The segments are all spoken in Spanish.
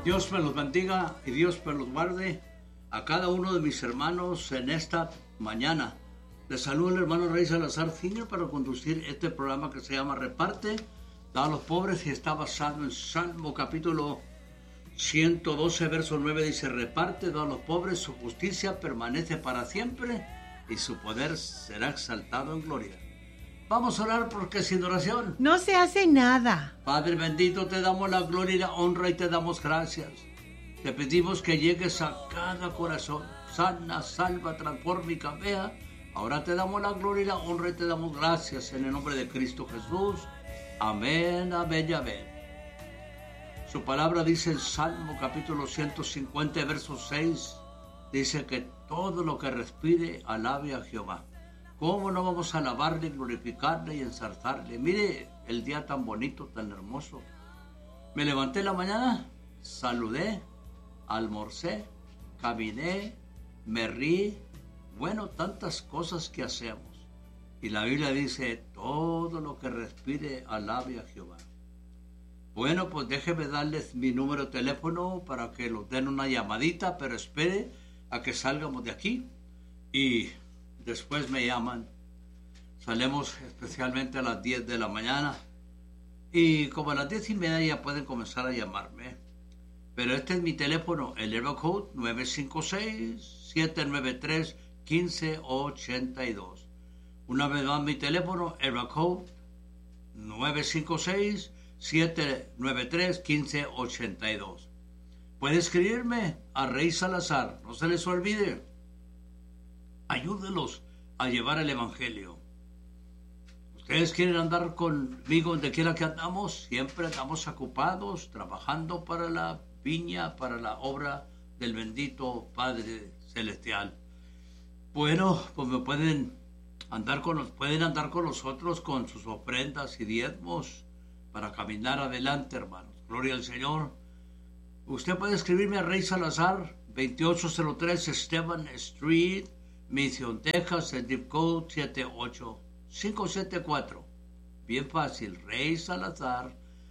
Dios me los bendiga y Dios me los guarde a cada uno de mis hermanos en esta mañana. Les saluda el hermano Rey Salazar Finger para conducir este programa que se llama Reparte, da a los pobres, y está basado en Salmo capítulo 112, verso 9, dice: reparte, da a los pobres, su justicia permanece para siempre y su poder será exaltado en gloria. Vamos a orar, porque sin oración no se hace nada. Padre bendito, te damos la gloria y la honra y te damos gracias. Te pedimos que llegues a cada corazón, sana, salva, transforma y cambia. Ahora te damos la gloria y la honra y te damos gracias en el nombre de Cristo Jesús. Amén, amén y amén. Su palabra dice en Salmo capítulo 150, verso 6, dice que todo lo que respire alabe a Jehová. ¿Cómo no vamos a alabarle, glorificarle y ensalzarle? Mire el día tan bonito, tan hermoso. Me levanté en la mañana, saludé, almorcé, caminé, me rí. Bueno, tantas cosas que hacemos. Y la Biblia dice: todo lo que respire alabe a Jehová. Bueno, pues déjeme darles mi número de teléfono para que los den una llamadita, pero espere a que salgamos de aquí y después me llaman. Salemos especialmente a las 10 de la mañana y como a las 10:30 ya pueden comenzar a llamarme. Pero este es mi teléfono, el area code 956-793-1582. Una vez más mi teléfono, area code 956-793-1582. Puede escribirme a Rey Salazar, no se les olvide. Ayúdelos a llevar el evangelio. Ustedes quieren andar conmigo donde quiera que andamos, siempre estamos ocupados trabajando para la viña, para la obra del bendito Padre Celestial. Bueno, pues pueden andar con nosotros con sus ofrendas y diezmos para caminar adelante, hermanos. Gloria al Señor. Usted puede escribirme a Rey Salazar, 2803 Esteban Street, Mission, Texas, el zip code 78574. Bien fácil, Rey Salazar,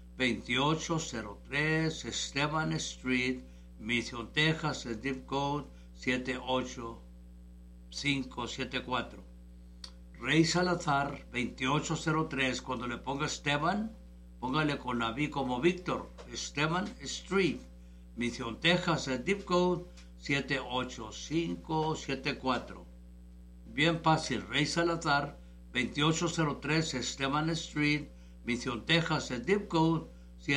2803 Esteban Street, Mission, Texas, el zip code 78574. Rey Salazar, 2803. Cuando le ponga Esteban, póngale con la V como Víctor. Esteban Street, Mission, Texas, el zip code 78574. Bien fácil, Rey Salazar, 2803 Esteban Street, Mission, Texas, el zip code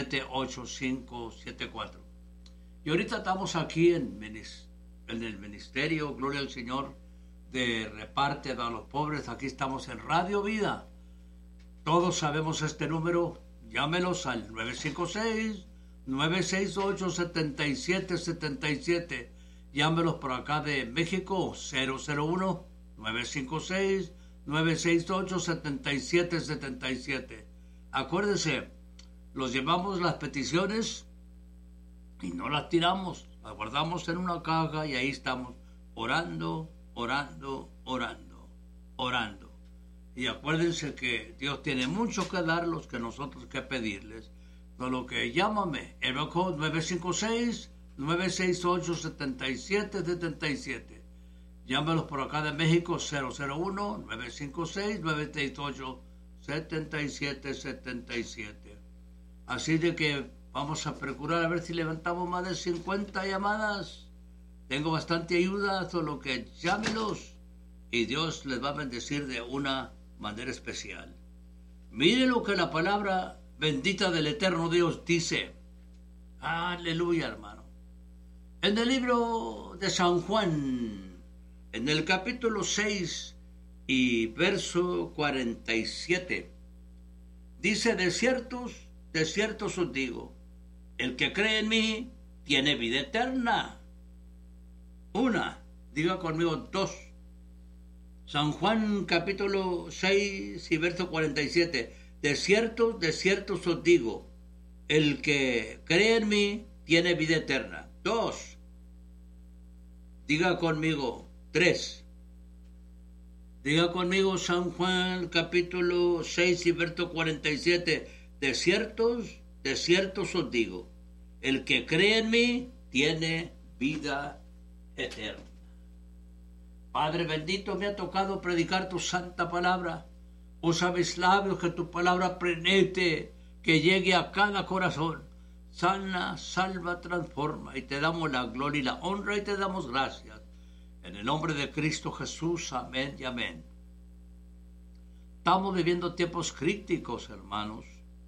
78574. Y ahorita estamos aquí en el ministerio, gloria al Señor, de Reparte a los pobres. Aquí estamos en Radio Vida. Todos sabemos este número. Llámelos al 956-968-7777. Llámelos por acá de México, 001-956-968-7777. Acuérdense, los llevamos las peticiones y no las tiramos, las guardamos en una caja y ahí estamos orando, orando, orando, orando. Y acuérdense que Dios tiene mucho que darlos, que nosotros que pedirles. Todo lo que llámame, el code 956-968-7777. Llámalos por acá de México, 001-956-938-7777. Así de que vamos a procurar a ver si levantamos más de 50 llamadas. Tengo bastante ayuda, solo que llámelos y Dios les va a bendecir de una manera especial. Mire lo que la palabra bendita del eterno Dios dice. Aleluya, hermano. En el libro de San Juan, en el capítulo 6 y verso 47, dice: de cierto os digo, el que cree en mí tiene vida eterna. Una, diga conmigo, dos. San Juan capítulo 6 y verso 47. De cierto os digo, el que cree en mí tiene vida eterna. Dos. Diga conmigo, tres. Diga conmigo San Juan capítulo 6 y verso 47. De cierto os digo, el que cree en mí tiene vida eterna. Padre bendito, me ha tocado predicar tu santa palabra. Usa mis labios, que tu palabra penetre, que llegue a cada corazón. Sana, salva, transforma. Y te damos la gloria y la honra y te damos gracias. En el nombre de Cristo Jesús, amén y amén. Estamos viviendo tiempos críticos, hermanos.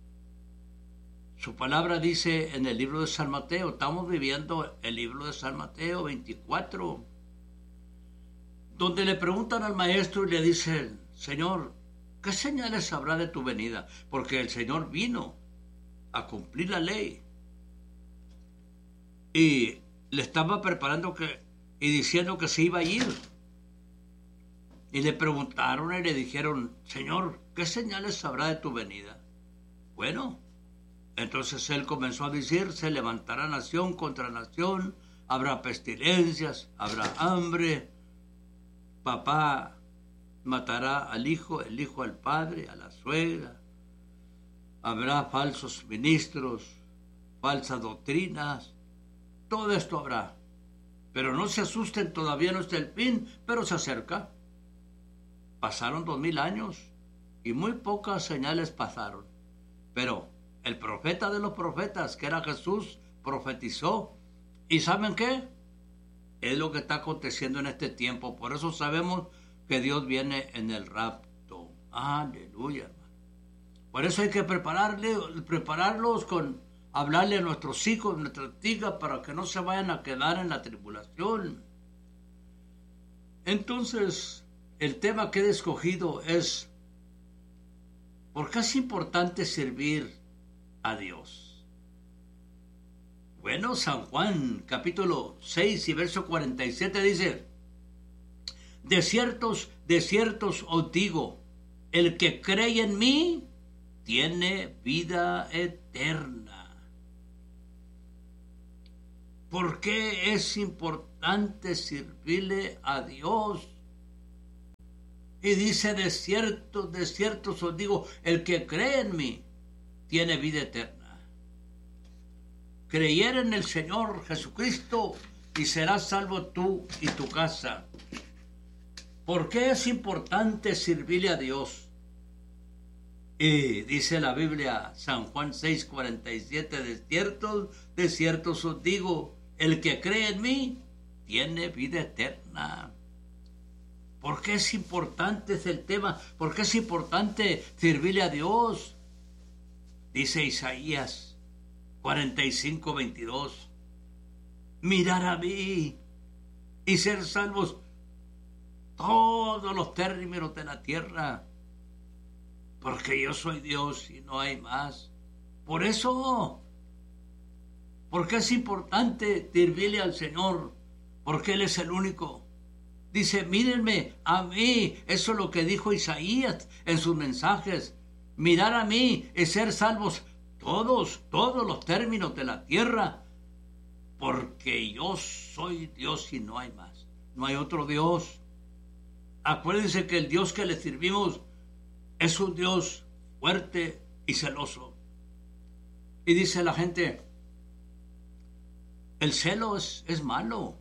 Su palabra dice en el libro de San Mateo, estamos viviendo el libro de San Mateo 24, donde le preguntan al maestro y le dicen, Señor, ¿qué señales habrá de tu venida? Porque el Señor vino a cumplir la ley. Y le estaba preparando y diciendo que se iba a ir. Y le preguntaron y le dijeron, Señor, ¿qué señales habrá de tu venida? Bueno, entonces él comenzó a decir, se levantará nación contra nación, habrá pestilencias, habrá hambre, papá matará al hijo, el hijo al padre, a la suegra, habrá falsos ministros, falsas doctrinas, todo esto habrá. Pero no se asusten, todavía no está el fin, pero se acerca. Pasaron 2000 años y muy pocas señales pasaron. Pero el profeta de los profetas, que era Jesús, profetizó. ¿Y saben qué? Es lo que está aconteciendo en este tiempo. Por eso sabemos que Dios viene en el rapto. Aleluya, hermano. Por eso hay que prepararlos con hablarle a nuestros hijos, nuestras hijas, para que no se vayan a quedar en la tribulación. Entonces, el tema que he escogido es, ¿por qué es importante servir a Dios? Bueno, San Juan, capítulo 6 y verso 47 dice, de ciertos os digo, el que cree en mí tiene vida eterna. ¿Por qué es importante servirle a Dios? Y dice, de ciertos os digo, el que cree en mí tiene vida eterna. Creyere en el Señor Jesucristo y serás salvo tú y tu casa. ¿Por qué es importante servirle a Dios? Y dice la Biblia, San Juan 6:47, de ciertos os digo, el que cree en mí tiene vida eterna. ¿Por qué es importante es el tema? ¿Por qué es importante servirle a Dios? Dice Isaías 45:22, mirar a mí y ser salvos todos los términos de la tierra, porque yo soy Dios y no hay más. Por eso, porque es importante servirle al Señor, porque Él es el único. Dice, mírenme a mí, eso es lo que dijo Isaías en sus mensajes, mirar a mí y ser salvos todos los términos de la tierra, porque yo soy Dios y no hay más, no hay otro Dios. Acuérdense que el Dios que le servimos es un Dios fuerte y celoso. Y dice la gente, el celo es malo.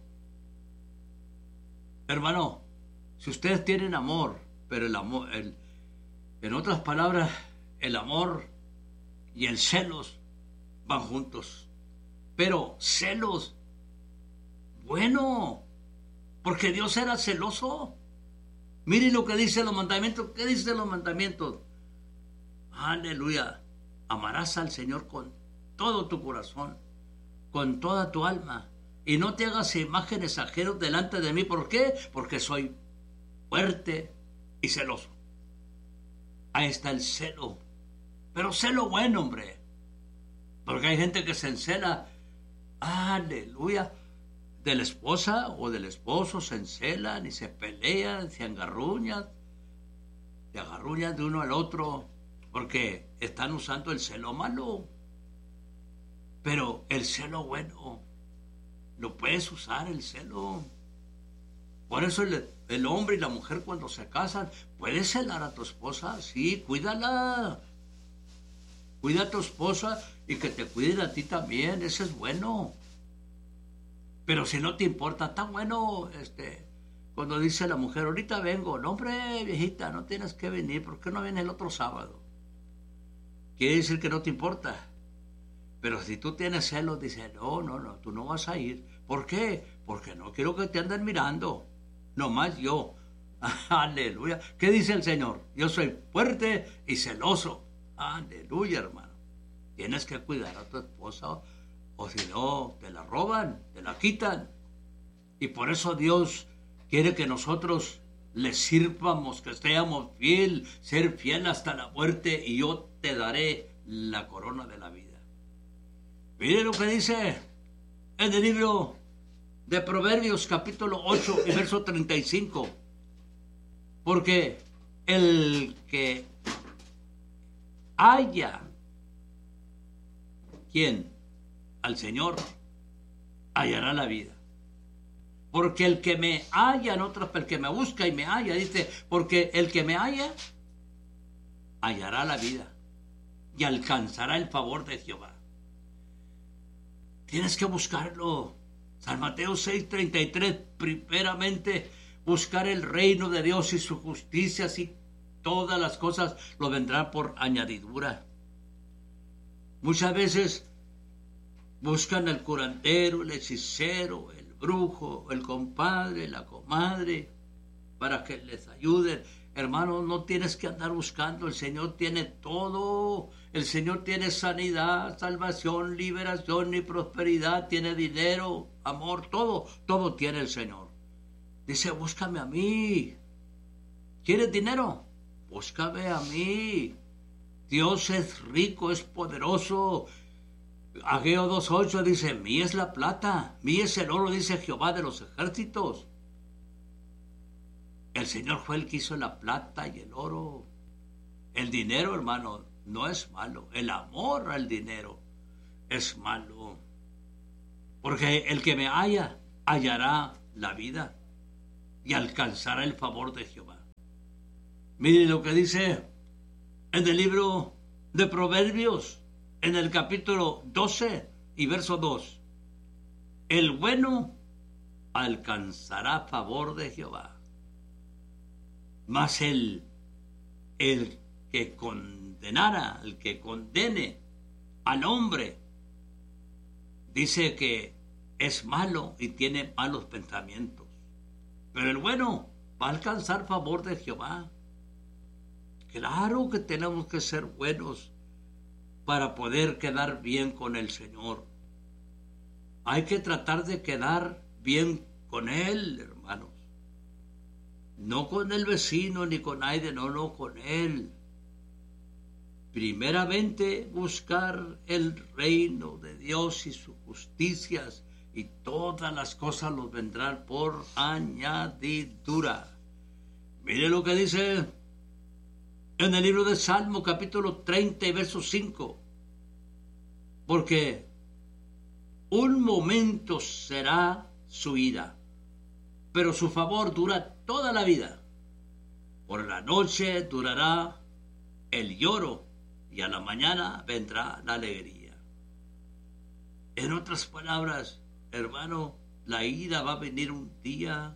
Hermano, si ustedes tienen amor, pero el amor, en otras palabras, el amor y el celos van juntos. Pero celos, bueno, porque Dios era celoso. Miren lo que dicen los mandamientos. ¿Qué dicen los mandamientos? Aleluya. Amarás al Señor con todo tu corazón, con toda tu alma. Y no te hagas imágenes ajenas delante de mí. ¿Por qué? Porque soy fuerte y celoso. Ahí está el celo. Pero celo bueno, hombre. Porque hay gente que se encela. Aleluya. De la esposa o del esposo se encelan y se pelean, se agarruñan de uno al otro, porque están usando el celo malo. Pero el celo bueno, lo puedes usar, el celo. Por eso el hombre y la mujer cuando se casan, puedes celar a tu esposa, sí, cuídala. Cuida a tu esposa y que te cuiden a ti también, eso es bueno. Pero si no te importa, está bueno, cuando dice la mujer, ahorita vengo, no hombre, viejita, no tienes que venir, ¿por qué no vienes el otro sábado? Quiere decir que no te importa. Pero si tú tienes celos, dice, no, tú no vas a ir. ¿Por qué? Porque no quiero que te anden mirando, nomás yo. Aleluya. ¿Qué dice el Señor? Yo soy fuerte y celoso. Aleluya, hermano. Tienes que cuidar a tu esposa, o si no, te la roban, te la quitan. Y por eso Dios quiere que nosotros le sirvamos, que seamos ser fiel hasta la muerte, y yo te daré la corona de la vida. Mire lo que dice en el libro de Proverbios, capítulo 8 y verso 35. Porque el que haya, ¿quién? Al Señor, hallará la vida. Porque el que me halla, el que me busca y me halla, dice, porque el que me halla, hallará la vida y alcanzará el favor de Jehová. Tienes que buscarlo. San Mateo 6:33, primeramente buscar el reino de Dios y su justicia, así todas las cosas lo vendrán por añadidura. Muchas veces buscan el curandero, el hechicero, el brujo, el compadre, la comadre, para que les ayuden. Hermano, no tienes que andar buscando, el Señor tiene todo. El Señor tiene sanidad, salvación, liberación y prosperidad, tiene dinero, amor, todo tiene el Señor. Dice, búscame a mí. ¿Quieres dinero? Búscame a mí. Dios es rico, es poderoso. Ageo 2:8 dice, mí es la plata, mí es el oro, dice Jehová de los ejércitos. El Señor fue el que hizo la plata y el oro. El dinero, hermano, no es malo. El amor al dinero es malo. Porque el que me halla, hallará la vida y alcanzará el favor de Jehová. Mire lo que dice en el libro de Proverbios, en el capítulo 12 y verso 2. El bueno alcanzará favor de Jehová, mas el que condenara, el que condene al hombre, dice que es malo y tiene malos pensamientos. Pero el bueno va a alcanzar favor de Jehová. Claro que tenemos que ser buenos para poder quedar bien con el Señor. Hay que tratar de quedar bien con Él, hermanos. No con el vecino ni con nadie, no, con Él. Primeramente buscar el reino de Dios y sus justicias, y todas las cosas nos vendrán por añadidura. Mire lo que dice en el libro de Salmo, capítulo 30 y verso 5. Porque un momento será su ira, pero su favor dura toda la vida. Por la noche durará el lloro, y a la mañana vendrá la alegría. En otras palabras, hermano, la ira va a venir un día,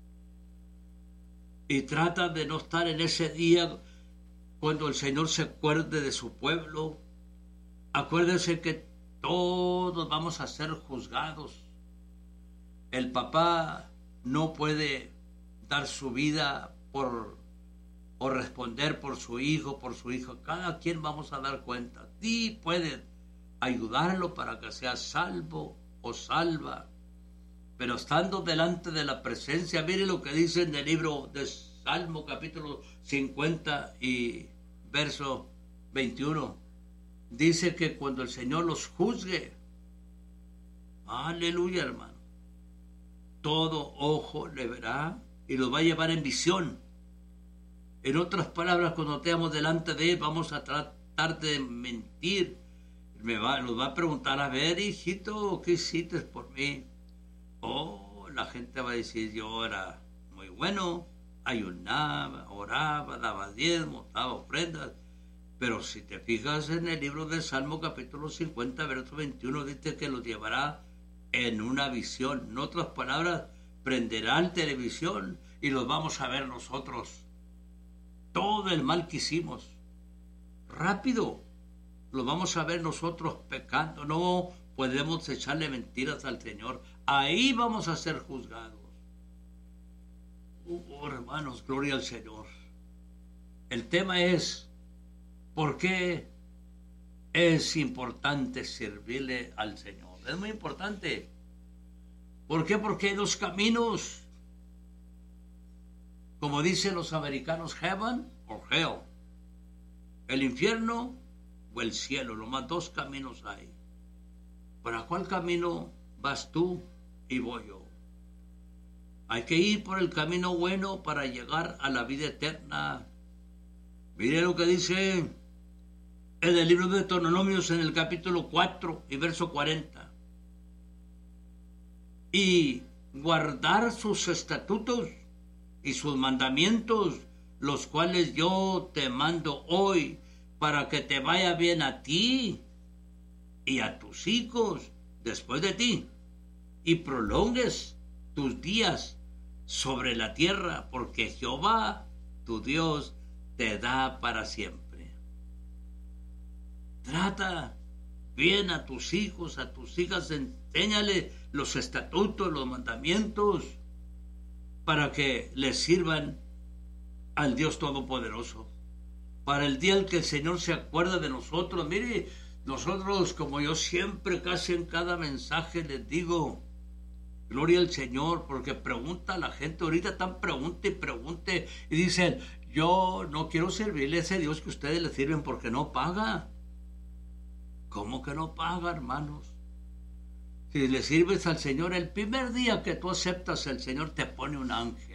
y trata de no estar en ese día cuando el Señor se acuerde de su pueblo. Acuérdese que todos vamos a ser juzgados. El papá no puede dar su vida o responder por su hijo, por su hija. Cada quien vamos a dar cuenta. Sí puede ayudarlo para que sea salvo o salva, pero estando delante de la presencia, mire lo que dice en el libro de Salmo, capítulo 50 y verso 21. Dice que cuando el Señor los juzgue, aleluya, hermano, todo ojo le verá y los va a llevar en visión. En otras palabras, cuando estemos delante de Él, vamos a tratar de mentir. Nos va a preguntar, a ver, hijito, ¿qué hiciste por mí? La gente va a decir, yo era muy bueno, ayunaba, oraba, daba diezmos, daba ofrendas, Pero si te fijas en el libro del Salmo capítulo 50, verso 21, dice que los llevará en una visión. En otras palabras, prenderán televisión y los vamos a ver nosotros. Todo el mal que hicimos, rápido, lo vamos a ver nosotros pecando. No podemos echarle mentiras al Señor. Ahí vamos a ser juzgados. Hermanos, gloria al Señor. El tema es, ¿por qué es importante servirle al Señor? Es muy importante. ¿Por qué? Porque hay dos caminos. Como dicen los americanos, heaven or hell. El infierno o el cielo. Nomás dos caminos hay. ¿Para cuál camino vas tú y voy yo? Hay que ir por el camino bueno para llegar a la vida eterna. Mire lo que dice en el libro de Deuteronomios en el capítulo 4 y verso 40. Y guardar sus estatutos y sus mandamientos, los cuales yo te mando hoy, para que te vaya bien a ti y a tus hijos después de ti, y prolongues tus días sobre la tierra, porque Jehová, tu Dios, te da para siempre. Trata bien a tus hijos, a tus hijas, enséñale los estatutos, los mandamientos, para que les sirvan al Dios Todopoderoso. Para el día en que el Señor se acuerda de nosotros. Mire, nosotros, como yo siempre, casi en cada mensaje les digo, gloria al Señor, porque pregunta a la gente, ahorita están pregunte y pregunte, y dicen, yo no quiero servirle a ese Dios que ustedes le sirven porque no paga. ¿Cómo que no paga, hermanos? Si le sirves al Señor, el primer día que tú aceptas, el Señor te pone un ángel.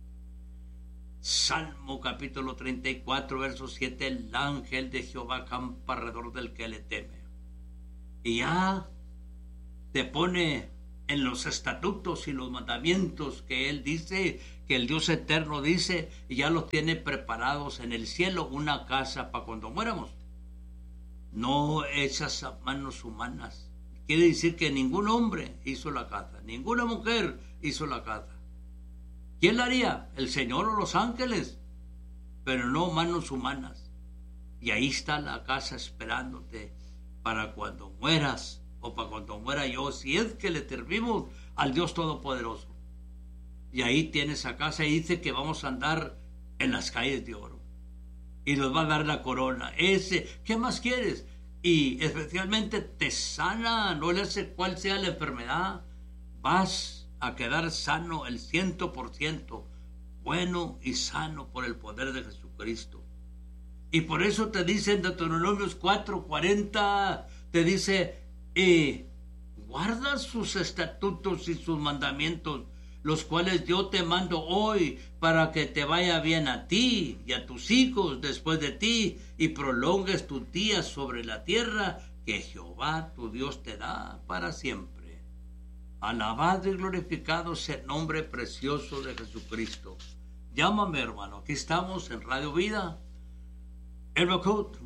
Salmo capítulo 34, verso 7, el ángel de Jehová campa alrededor del que le teme. Y ya te pone en los estatutos y los mandamientos que Él dice, que el Dios eterno dice, y ya los tiene preparados en el cielo, una casa para cuando muéramos. No hechas a manos humanas. Quiere decir que ningún hombre hizo la casa, ninguna mujer hizo la casa. ¿Quién la haría? ¿El Señor o los ángeles? Pero no manos humanas. Y ahí está la casa esperándote para cuando mueras o para cuando muera yo, si es que le servimos al Dios Todopoderoso. Y ahí tienes esa casa y dice que vamos a andar en las calles de oro. Y nos va a dar la corona. ¿Qué más quieres? Y especialmente te sana, no le hace cuál sea la enfermedad. Vas a quedar sano el 100%, bueno y sano por el poder de Jesucristo. Y por eso te dice en Deuteronomios 4:40, te dice, guarda sus estatutos y sus mandamientos, los cuales yo te mando hoy, para que te vaya bien a ti y a tus hijos después de ti, y prolongues tus días sobre la tierra que Jehová tu Dios te da para siempre. Alabado y glorificado sea el nombre precioso de Jesucristo. Llámame, hermano, aquí estamos en Radio Vida. El code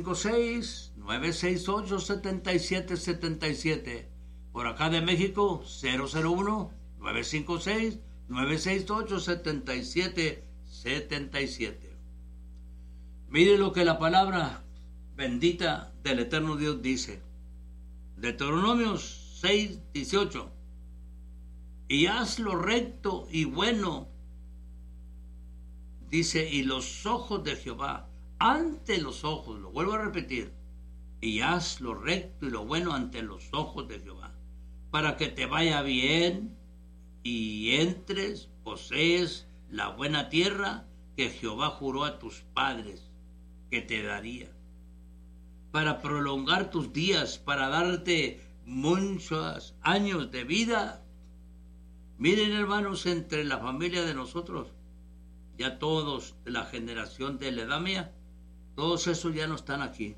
956-968-7777. Por acá de México, 001-956-968-7777. Mire lo que la palabra bendita del eterno Dios dice. Deuteronomios 6:18. Y haz lo recto y bueno, dice, y los ojos de Jehová, ante los ojos, lo vuelvo a repetir, y haz lo recto y lo bueno ante los ojos de Jehová, para que te vaya bien y entres, posees la buena tierra que Jehová juró a tus padres que te daría, para prolongar tus días, para darte muchos años de vida. Miren, hermanos, entre la familia de nosotros, ya todos de la generación de la edad mía, todos esos ya no están aquí.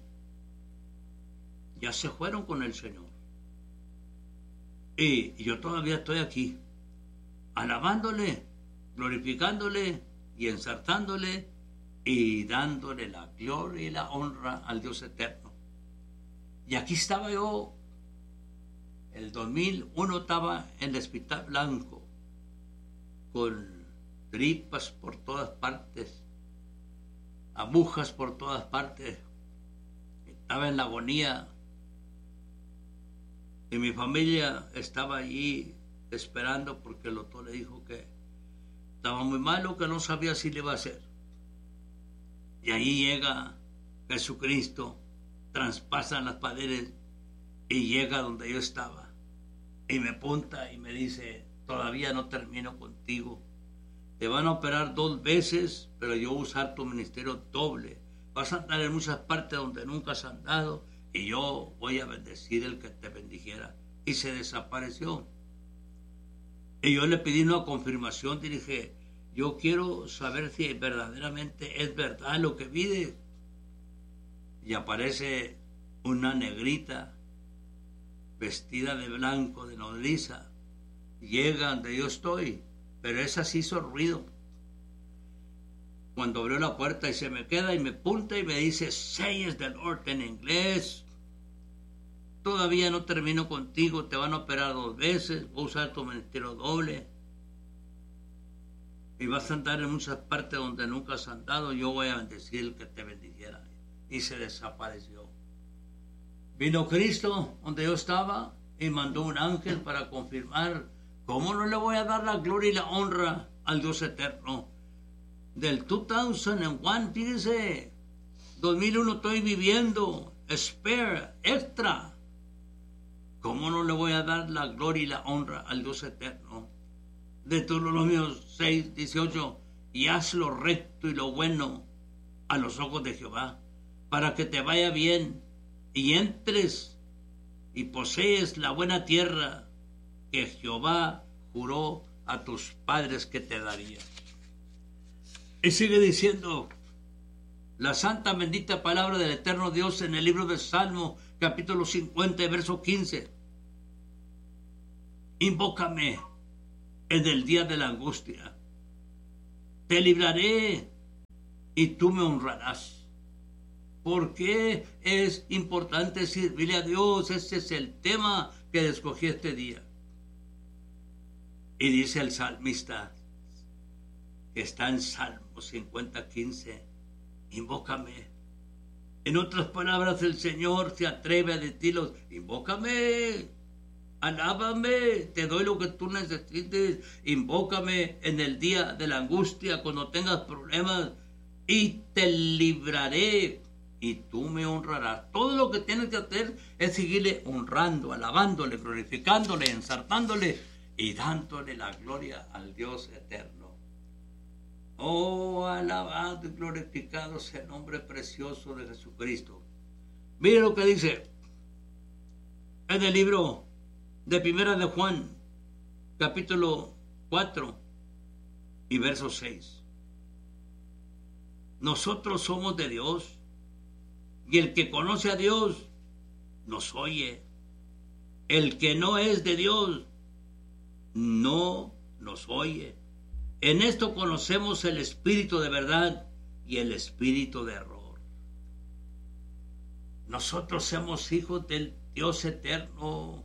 Ya se fueron con el Señor. Y yo todavía estoy aquí, alabándole, glorificándole y ensartándole y dándole la gloria y la honra al Dios eterno. Y aquí estaba yo, el 2001 estaba en el Hospital Blanco, con tripas por todas partes, agujas por todas partes, estaba en la agonía, y mi familia estaba allí esperando porque el doctor le dijo que estaba muy malo, que no sabía si le iba a hacer. Y ahí llega Jesucristo, traspasa las paredes y llega donde yo estaba. Y me apunta y me dice, todavía no termino contigo. Te van a operar 2 veces, pero yo voy a usar tu ministerio doble. Vas a andar en muchas partes donde nunca has andado y yo voy a bendecir el que te bendijera. Y se desapareció. Y yo le pedí una confirmación y dije, yo quiero saber si verdaderamente es verdad lo que vi. Y aparece una negrita vestida de blanco, de nodriza. Llega donde yo estoy, pero esa sí hizo ruido. Cuando abrió la puerta y se me queda y me apunta y me dice, says the Lord en inglés, todavía no termino contigo, te van a operar 2 veces, voy a usar tu ministerio doble. Y vas a andar en muchas partes donde nunca has andado, yo voy a bendecir que te bendijera. Y se desapareció. Vino Cristo donde yo estaba y mandó un ángel para confirmar. ¿Cómo no le voy a dar la gloria y la honra al Dios eterno? Del 2001, fíjese, 2001 estoy viviendo, spare, extra. ¿Cómo no le voy a dar la gloria y la honra al Dios eterno? De Deuteronomio 6:18, y haz lo recto y lo bueno a los ojos de Jehová, para que te vaya bien y entres y posees la buena tierra que Jehová juró a tus padres que te daría. Y sigue diciendo la santa bendita palabra del eterno Dios en el libro de Salmo, capítulo 50, verso 15. Invócame en el día de la angustia. Te libraré y tú me honrarás. ¿Por qué es importante servirle a Dios? Ese es el tema que escogí este día. Y dice el salmista, que está en Salmo 50:15, invócame. En otras palabras, el Señor se atreve a decirlos, invócame, alábame, te doy lo que tú necesites, invócame en el día de la angustia, cuando tengas problemas, y te libraré, y tú me honrarás. Todo lo que tienes que hacer es seguirle honrando, alabándole, glorificándole, ensartándole y dándole la gloria al Dios eterno. Oh, alabado y glorificado sea el nombre precioso de Jesucristo. Mire lo que dice en el libro de Primera de Juan, capítulo 4 y verso 6. Nosotros somos de Dios, y el que conoce a Dios nos oye. El que no es de Dios no nos oye. En esto conocemos el espíritu de verdad y el espíritu de error. Nosotros somos hijos del Dios eterno,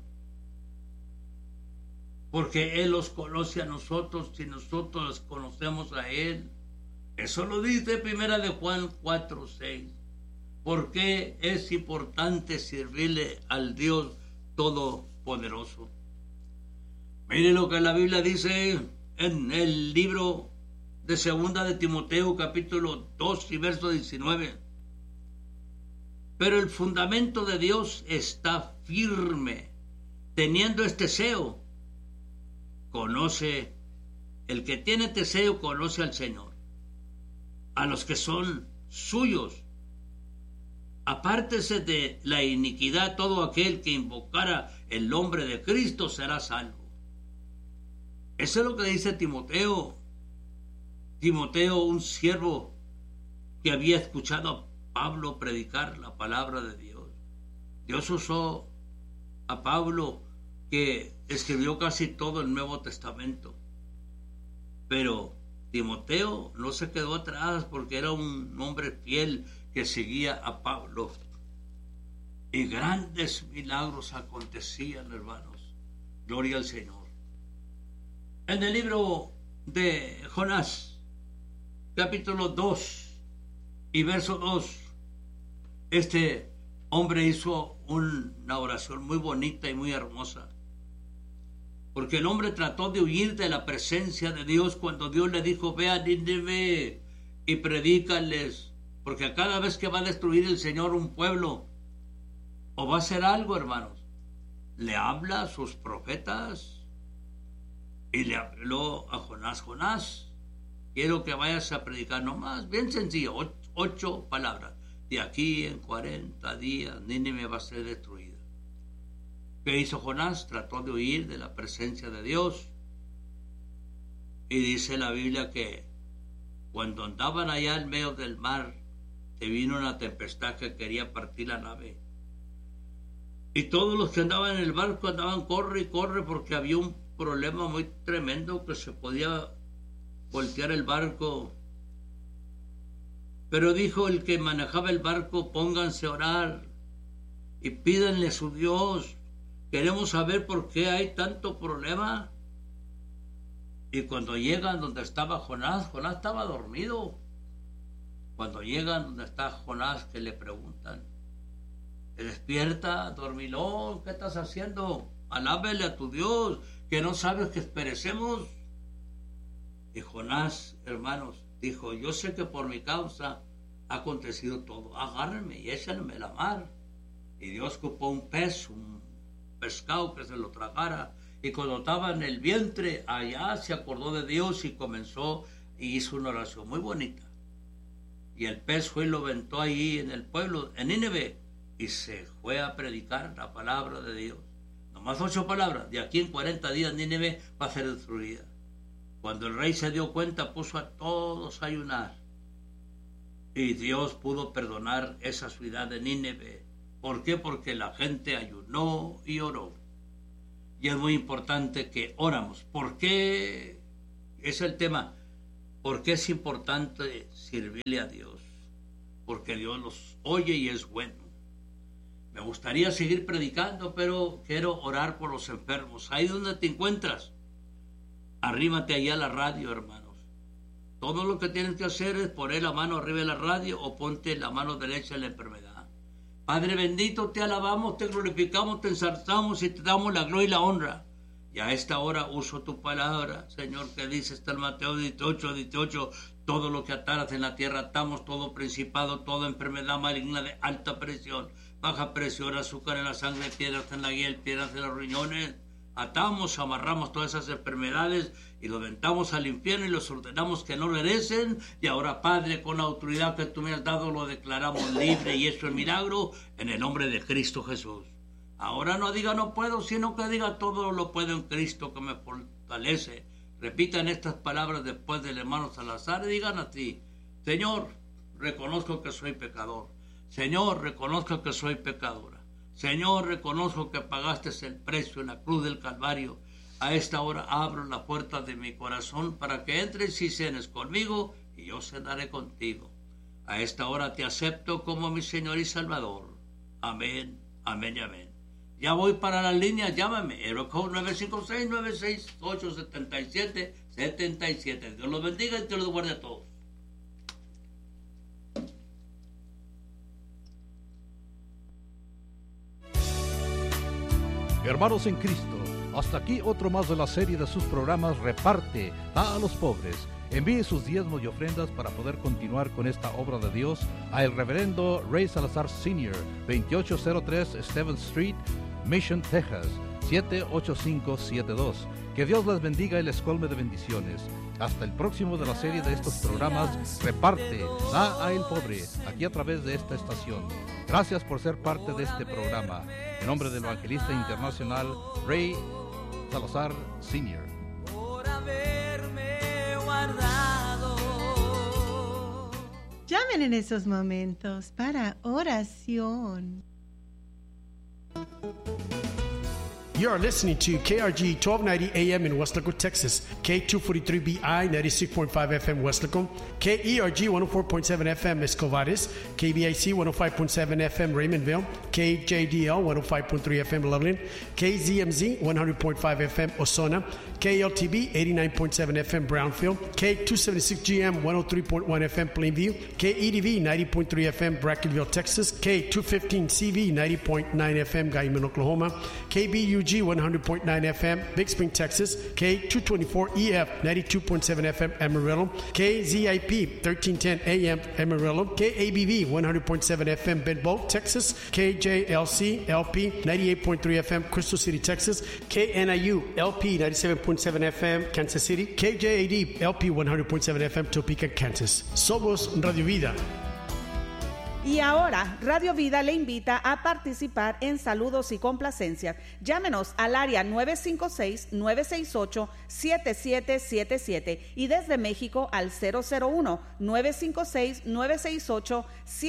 porque Él los conoce a nosotros y nosotros los conocemos a Él. Eso lo dice Primera de Juan 4:6. ¿Por qué es importante servirle al Dios Todopoderoso? Mire lo que la Biblia dice en el libro de Segunda de Timoteo, capítulo 2 y verso 19. Pero el fundamento de Dios está firme, teniendo este deseo. Conoce, el que tiene este deseo conoce al Señor, a los que son suyos. Apártese de la iniquidad todo aquel que invocara el nombre de Cristo será salvo. Eso es lo que dice Timoteo. Timoteo, un siervo que había escuchado a Pablo predicar la palabra de Dios. Dios usó a Pablo, que escribió casi todo el Nuevo Testamento. Pero Timoteo no se quedó atrás porque era un hombre fiel que seguía a Pablo. Y grandes milagros acontecían, hermanos. Gloria al Señor. En el libro de Jonás, capítulo 2 y verso 2, este hombre hizo una oración muy bonita y muy hermosa. Porque el hombre trató de huir de la presencia de Dios cuando Dios le dijo: ve a Nínive y predícales. Porque a cada vez que va a destruir el Señor un pueblo, o va a hacer algo, hermanos, le habla a sus profetas. Y le habló a Jonás: Jonás, quiero que vayas a predicar nomás, bien sencillo, 8 palabras. De aquí en 40 días Nínive va a ser destruida. ¿Qué hizo Jonás? Trató de huir de la presencia de Dios. Y dice la Biblia que cuando andaban allá en medio del mar, se vino una tempestad que quería partir la nave. Y todos los que andaban en el barco andaban corre y corre porque había un problema muy tremendo que se podía voltear el barco. Pero dijo el que manejaba el barco: pónganse a orar y pídanle a su Dios. Queremos saber por qué hay tanto problema. Y cuando llegan donde estaba Jonás, Jonás estaba dormido. Cuando llegan donde está Jonás, que le preguntan: ¿te despierta, dormilón? ¿Qué estás haciendo? Alábele a tu Dios, que no sabes que perecemos. Y Jonás, hermanos, dijo: yo sé que por mi causa ha acontecido todo. Agárrenme y échenme a la mar. Y Dios ocupó un pez, un pescado que se lo tragara. Y cuando estaba en el vientre, allá se acordó de Dios y comenzó y hizo una oración muy bonita. Y el pez fue y lo aventó ahí en el pueblo, en Nínive, y se fue a predicar la palabra de Dios. Nomás 8 palabras. De aquí en 40 días Nínive va a ser destruida. Cuando el rey se dio cuenta, puso a todos a ayunar. Y Dios pudo perdonar esa ciudad de Nínive. ¿Por qué? Porque la gente ayunó y oró. Y es muy importante que oramos. ¿Por qué? Es el tema. ¿Por qué es importante servirle a Dios? Porque Dios los oye y es bueno. Me gustaría seguir predicando, pero quiero orar por los enfermos. Ahí donde te encuentras, arrímate allá a la radio, hermanos. Todo lo que tienes que hacer es poner la mano arriba de la radio o ponte la mano derecha en la enfermedad. Padre bendito, te alabamos, te glorificamos, te ensalzamos y te damos la gloria y la honra. Y a esta hora uso tu palabra, Señor, que dice está en Mateo 18, todo lo que ataras en la tierra atamos, todo principado, toda enfermedad maligna de alta presión, baja presión, azúcar en la sangre, piedras en la hiel, piedras en los riñones. Atamos, amarramos todas esas enfermedades y los aventamos al infierno y los ordenamos que no merecen. Y ahora, Padre, con la autoridad que tú me has dado, lo declaramos libre y hecho el milagro en el nombre de Cristo Jesús. Ahora no diga no puedo, sino que diga todo lo puedo en Cristo que me fortalece. Repitan estas palabras después del hermano Salazar y digan así: Señor, reconozco que soy pecador. Señor, reconozco que soy pecadora. Señor, reconozco que pagaste el precio en la cruz del Calvario. A esta hora abro la puerta de mi corazón para que entres y cenes conmigo y yo cenaré contigo. A esta hora te acepto como mi Señor y Salvador. Amén, amén y amén. Ya voy para la línea, llámame. Aerocode 956-968-7777. Dios los bendiga y te los guarde a todos. Hermanos en Cristo, hasta aquí otro más de la serie de sus programas Reparte, da a los pobres. Envíe sus diezmos y ofrendas para poder continuar con esta obra de Dios a el reverendo Ray Salazar Sr., 2803 Stevens Street, Mission, Texas, 78572. Que Dios les bendiga y les colme de bendiciones. Hasta el próximo de la serie de estos programas Reparte, da a el pobre, aquí a través de esta estación. Gracias por ser parte de este programa. En nombre del evangelista internacional Ray Salazar Sr. Por haberme guardado. Llamen en esos momentos para oración. You are listening to KRG 1290 AM in Weslaco, Texas, K243BI 96.5 FM Weslaco, KERG 104.7 FM Escovares, KBIC 105.7 FM Raymondville, KJDL 105.3 FM Loveland, KZMZ 100.5 FM Osona, KLTB 89.7 FM Brownfield, K276GM 103.1 FM Plainview, KEDV 90.3 FM Brackenville, Texas, K215CV 90.9 FM Guyman, Oklahoma, KBUG 100.9 FM Big Spring, Texas, K224EF 92.7 FM Amarillo, KZIP 1310 AM Amarillo, KABV 100.7 FM Bedboe, Texas, KJLC LP 98.3 FM Crystal City, Texas, KNIU LP 97.7 FM Kansas City, KJAD LP 100.7 FM Topeka, Kansas. Somos Radio Vida. Y ahora, Radio Vida le invita a participar en saludos y complacencias. Llámenos al área 956-968-7777 y desde México al 001-956-968-7777.